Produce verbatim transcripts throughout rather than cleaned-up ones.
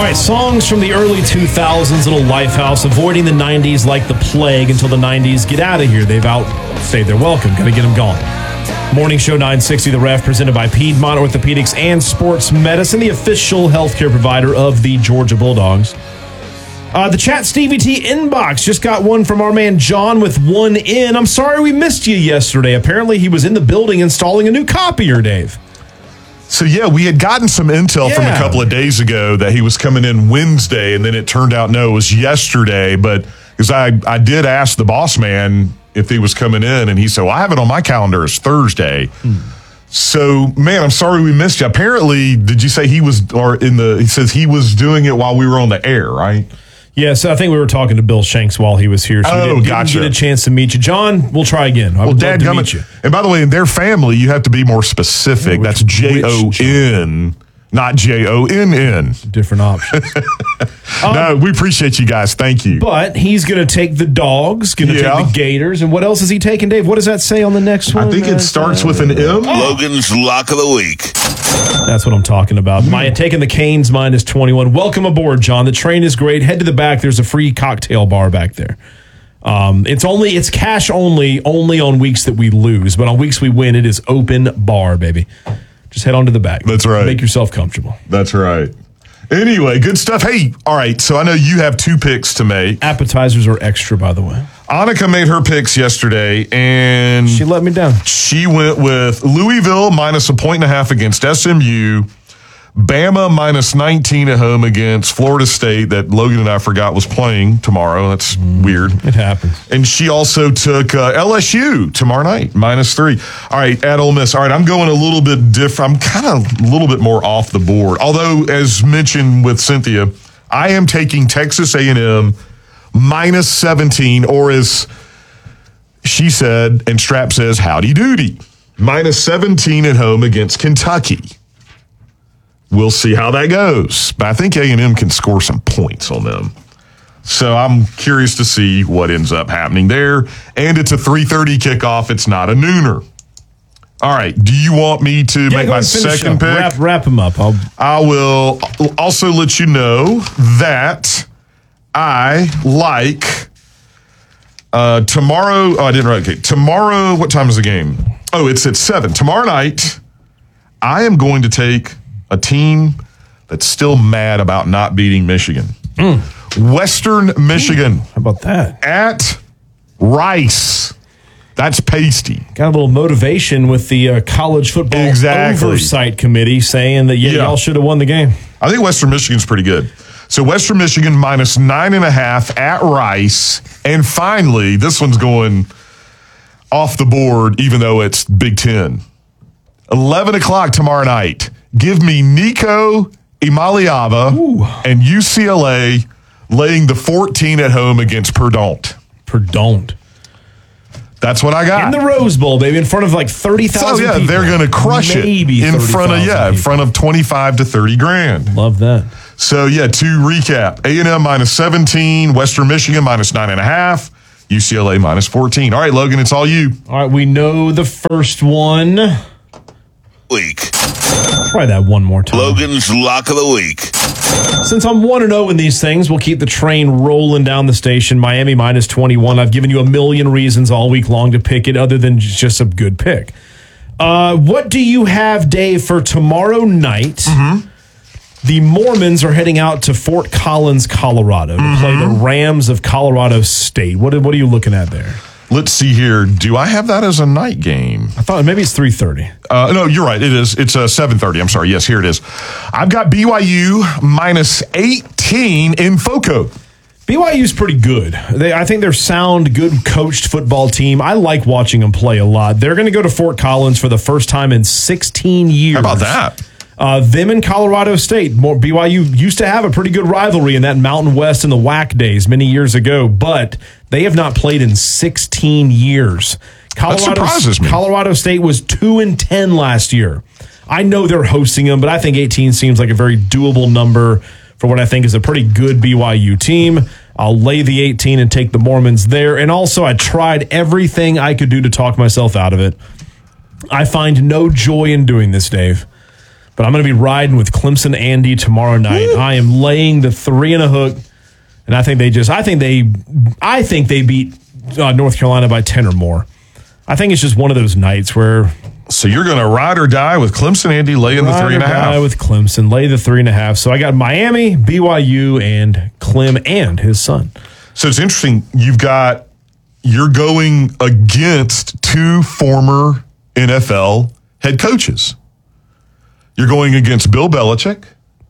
right, songs from the early two thousands, little Lifehouse, avoiding the nineties like the plague until the nineties. Get out of here. They've outstayed their welcome. Got to get them gone. Morning Show nine sixty, The Ref, presented by Piedmont Orthopedics and Sports Medicine, the official healthcare provider of the Georgia Bulldogs. Uh, the Chat Stevie T inbox just got one from our man John with one in. I'm sorry we missed you yesterday. Apparently he was in the building installing a new copier, Dave. So, yeah, we had gotten some intel yeah. from a couple of days ago that he was coming in Wednesday, and then it turned out, no, it was yesterday. But because I, I did ask the boss man if he was coming in, and he said, well, I have it on my calendar as Thursday. Hmm. So, man, I'm sorry we missed you. Apparently, did you say he was, or in the, he says he was doing it while we were on the air, right? Yeah, so I think we were talking to Bill Shanks while he was here. So oh, we didn't, gotcha. didn't get a chance to meet you. John, we'll try again. I well, would Dad, love to meet you. And by the way, in their family, you have to be more specific. Yeah, which, That's J O N, not J O N N. Different options. um, no, we appreciate you guys. Thank you. But he's going to take the Dogs, going to yeah. take the Gators. And what else is he taking, Dave? What does that say on the next one? I think it starts with an M. Logan's Lock of the Week. That's what I'm talking about. Mm. My taking the Canes minus twenty-one. Welcome aboard, John. The train is great. Head to the back. There's a free cocktail bar back there. Um, it's only it's cash only, only on weeks that we lose. But on weeks we win, it is open bar, baby. Just head on to the back. That's right. Make yourself comfortable. That's right. Anyway, good stuff. Hey, all right, so I know you have two picks to make. Appetizers are extra, by the way. Annika made her picks yesterday, and she let me down. She went with Louisville minus a point and a half against S M U, Bama minus nineteen at home against Florida State that Logan and I forgot was playing tomorrow. That's mm, weird. It happens. And she also took uh, L S U tomorrow night, minus three. All right, at Ole Miss. All right, I'm going a little bit different. I'm kind of a little bit more off the board. Although, as mentioned with Cynthia, I am taking Texas A and M minus seventeen, or as she said, and Strap says, howdy doody, minus seventeen at home against Kentucky. We'll see how that goes. But I think A and M can score some points on them. So I'm curious to see what ends up happening there. And it's a three thirty kickoff. It's not a nooner. All right. Do you want me to yeah, make my second pick? Wrap, wrap them up. I'll... I will also let you know that I like uh, tomorrow. Oh, I didn't write. Okay. Tomorrow, what time is the game? Oh, it's at seven. Tomorrow night, I am going to take a team that's still mad about not beating Michigan. Mm. Western Michigan. How about that? At Rice. That's pasty. Got a little motivation with the uh, college football exactly. oversight committee saying that, yeah, yeah. y'all should have won the game. I think Western Michigan's pretty good. So Western Michigan minus nine and a half at Rice. And finally, this one's going off the board, even though it's Big Ten. eleven o'clock tomorrow night. Give me Nico Imaliava Ooh. and U C L A laying the fourteen at home against Purdue. Purdue. That's what I got. In the Rose Bowl, baby, in front of like thirty thousand so, yeah, people. they're going to crush Maybe it in front of, yeah, people. in front of twenty-five to thirty grand. Love that. So, yeah, to recap, A and M minus seventeen, Western Michigan minus nine and a half, U C L A minus fourteen. All right, Logan, it's all you. All right, we know the first one. Week. Try that one more time. Logan's Lock of the Week. Since I'm one and oh in these things, we'll keep the train rolling down the station. Miami minus twenty-one. I've given you a million reasons all week long to pick it other than just a good pick. Uh, what do you have, Dave, for tomorrow night? Mm-hmm. The Mormons are heading out to Fort Collins, Colorado to mm-hmm. play the Rams of Colorado State. What, what are you looking at there? Let's see here. Do I have that as a night game? I thought maybe it's three thirty. Uh, no, you're right. It is. It's uh, seven thirty. I'm sorry. Yes, here it is. I've got B Y U minus eighteen in FOCO. B Y U's pretty good. They, I think they're sound, good coached football team. I like watching them play a lot. They're going to go to Fort Collins for the first time in sixteen years. How about that? Uh, them and Colorado State. More, B Y U used to have a pretty good rivalry in that Mountain West and the W A C days many years ago, but they have not played in sixteen years. Colorado, that surprises me. Colorado State was two and ten last year. I know they're hosting them, but I think eighteen seems like a very doable number for what I think is a pretty good B Y U team. I'll lay the eighteen and take the Mormons there. And also, I tried everything I could do to talk myself out of it. I find no joy in doing this, Dave. But I'm going to be riding with Clemson Andy tomorrow night. Woo. I am laying the three and a hook, and I think they just, I think they, I think they beat uh, North Carolina by ten or more. I think it's just one of those nights where. So you're going to ride or die with Clemson Andy laying the three and a half. Ride or die with Clemson, lay the three and a half. So I got Miami, B Y U, and Clem and his son. So it's interesting. You've got, you're going against two former N F L head coaches. You're going against Bill Belichick.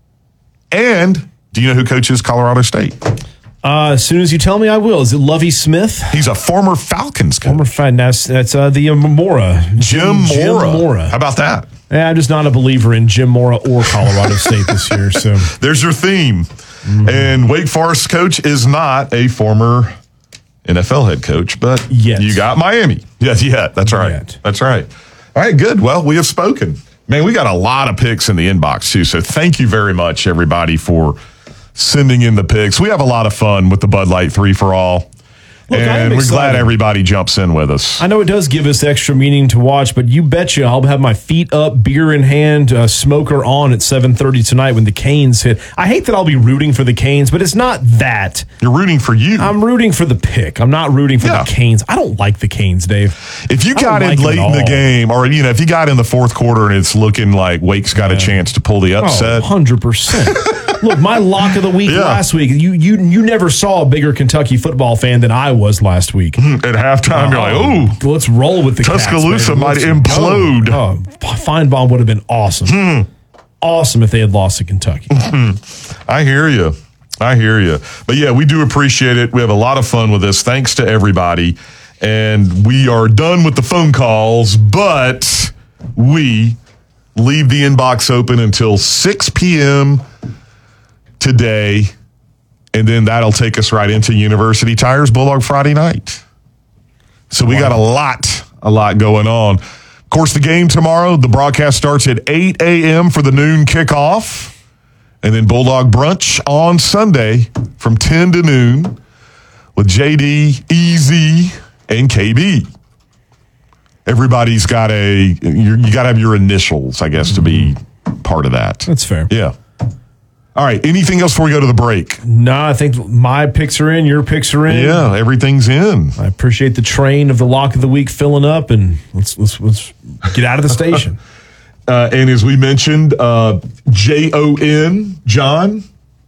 And do you know who coaches Colorado State? Uh, as soon as you tell me, I will. Is it Lovie Smith? He's a former Falcons coach. Former fan. That's, that's uh, the uh, Mora. Jim, Jim Mora. Mora. How about that? Yeah, I'm just not a believer in Jim Mora or Colorado State this year. So there's your theme. Mm-hmm. And Wake Forest coach is not a former N F L head coach, but yet. You got Miami. Yes, yet. That's right. Yet. That's right. All right, good. Well, we have spoken. Man, we got a lot of picks in the inbox, too. So thank you very much, everybody, for sending in the picks. We have a lot of fun with the Bud Light three for all. Look, and we're glad everybody jumps in with us. I know it does give us extra meaning to watch, but you betcha I'll have my feet up, beer in hand, uh, smoker on at seven thirty tonight when the Canes hit. I hate that I'll be rooting for the Canes, but it's not that. You're rooting for you. I'm rooting for the pick. I'm not rooting for yeah. the Canes. I don't like the Canes, Dave. If you got in like late in the game, or you know, if you got in the fourth quarter and it's looking like Wake's got yeah. a chance to pull the upset. Oh, one hundred percent. Look, my lock of the week yeah. last week, you you you never saw a bigger Kentucky football fan than I was last week. At halftime, uh, you're like, ooh. Let's roll with the Tuscaloosa Cats, might implode. Oh, Feinbaum would have been awesome. Hmm. Awesome if they had lost to Kentucky. I hear you. I hear you. But yeah, we do appreciate it. We have a lot of fun with this. Thanks to everybody. And we are done with the phone calls, but we leave the inbox open until six p.m. today, and then that'll take us right into University Tires Bulldog Friday night. So we wow. got a lot, a lot going on. Of course, the game tomorrow, the broadcast starts at eight a.m. for the noon kickoff, and then Bulldog Brunch on Sunday from ten to noon with J D, E Z, and K B. Everybody's got a, you got to have your initials, I guess, to be part of that. That's fair. Yeah. All right. Anything else before we go to the break? No, I think my picks are in. Your picks are in. Yeah, everything's in. I appreciate the train of the lock of the week filling up, and let's let's let's get out of the station. uh, and as we mentioned, uh, J O N, John,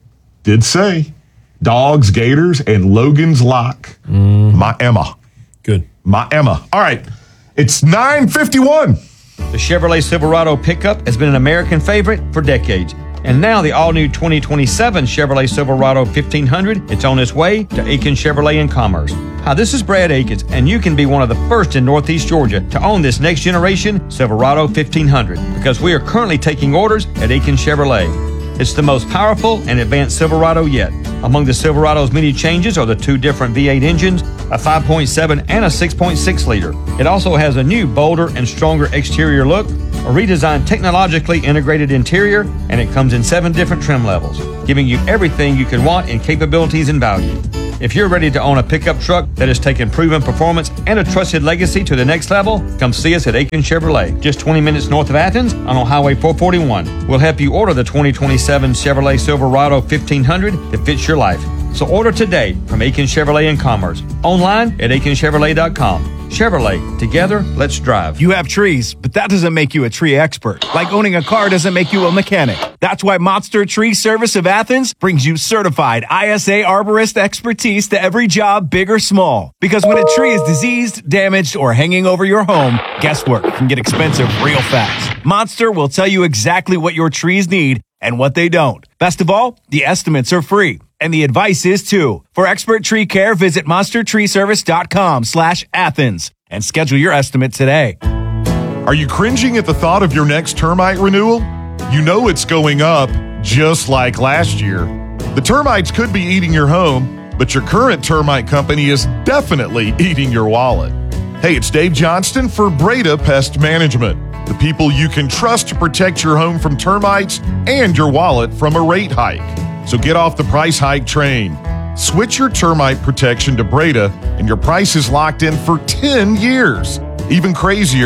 did say Dogs, Gators, and Logan's Lock. Mm. My Emma. Good. My Emma. All right. It's nine fifty-one. The Chevrolet Silverado pickup has been an American favorite for decades. And now the all-new twenty twenty-seven Chevrolet Silverado fifteen hundred, it's on its way to Aiken Chevrolet in Commerce. Hi, this is Brad Akins, and you can be one of the first in Northeast Georgia to own this next-generation Silverado fifteen hundred because we are currently taking orders at Aiken Chevrolet. It's the most powerful and advanced Silverado yet. Among the Silverado's many changes are the two different V eight engines, a five point seven and a six point six liter. It also has a new, bolder, and stronger exterior look, a redesigned technologically integrated interior, and it comes in seven different trim levels, giving you everything you could want in capabilities and value. If you're ready to own a pickup truck that has taken proven performance and a trusted legacy to the next level, come see us at Aiken Chevrolet, just twenty minutes north of Athens on Highway four forty-one. We'll help you order the twenty twenty-seven Chevrolet Silverado fifteen hundred that fits your life. So order today from Aiken Chevrolet in Commerce, online at aiken chevrolet dot com. Chevrolet, together, let's drive. You have trees, but that doesn't make you a tree expert. Like owning a car doesn't make you a mechanic. That's why Monster Tree Service of Athens brings you certified I S A arborist expertise to every job, big or small. Because when a tree is diseased, damaged, or hanging over your home, guess what? It can get expensive real fast. Monster will tell you exactly what your trees need and what they don't. Best of all, the estimates are free. And the advice is too. For expert tree care, visit monster tree service dot com slash Athens and schedule your estimate today. Are you cringing at the thought of your next termite renewal? You know it's going up, just like last year. The termites could be eating your home, but your current termite company is definitely eating your wallet. Hey, it's Dave Johnston for Breda Pest Management, the people you can trust to protect your home from termites and your wallet from a rate hike. So get off the price hike train. Switch your termite protection to Breda, and your price is locked in for ten years. Even crazier,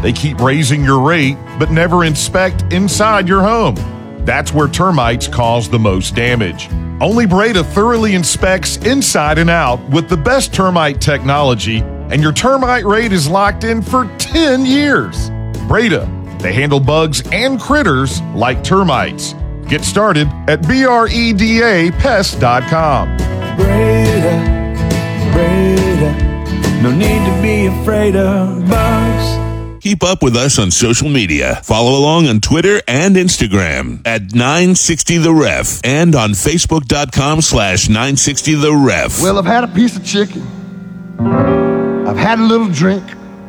They keep raising your rate, but never inspect inside your home. That's where termites cause the most damage. Only Breda thoroughly inspects inside and out with the best termite technology, and your termite rate is locked in for ten years. Breda, they handle bugs and critters like termites. Get started at breda pest dot com. Breda, Breda, no need to be afraid of bugs. Keep up with us on social media. Follow along on Twitter and Instagram at nine sixty the ref and on facebook.com slash 960 the ref. Well, I've had a piece of chicken. I've had a little drink.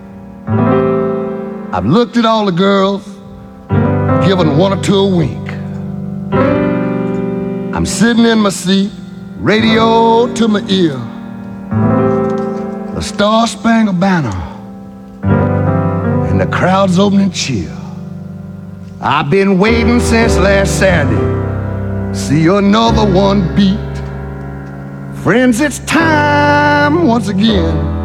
I've looked at all the girls, given one or two a wink. I'm sitting in my seat, radio to my ear. The Star-Spangled Banner and the crowd's opening cheer. I've been waiting since last Saturday, see another one beat. Friends, it's time once again